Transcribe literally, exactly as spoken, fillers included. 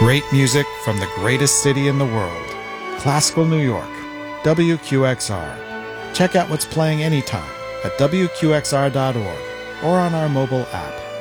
Great music from the greatest city in the world, Classical New York, W Q X R. Check out what's playing anytime at W Q X R dot org or on our mobile app.